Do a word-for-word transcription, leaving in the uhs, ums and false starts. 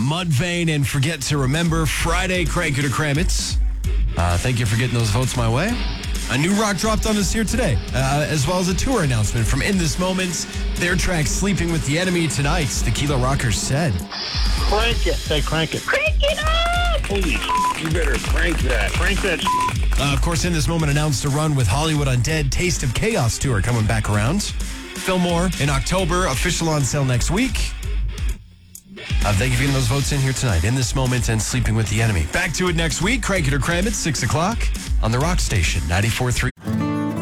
Mudvayne and Forget to Remember. Friday, Crank It or Cram It. Uh, thank you for getting those votes my way. A new rock dropped on us here today, uh, as well as a tour announcement from In This Moment. Their track, Sleeping with the Enemy, tonight. The Kilo Rockers said. Crank it. Say crank it. Crank it up! Holy you better crank that. Crank that Uh, of course, In This Moment announced a run with Hollywood Undead Taste of Chaos tour coming back around. Fillmore in October, official on sale next week. Uh, thank you for getting those votes in here tonight. In This Moment and Sleeping with the Enemy. Back to it next week. Crank It or Cram It, six o'clock on the Rock Station, ninety-four point three.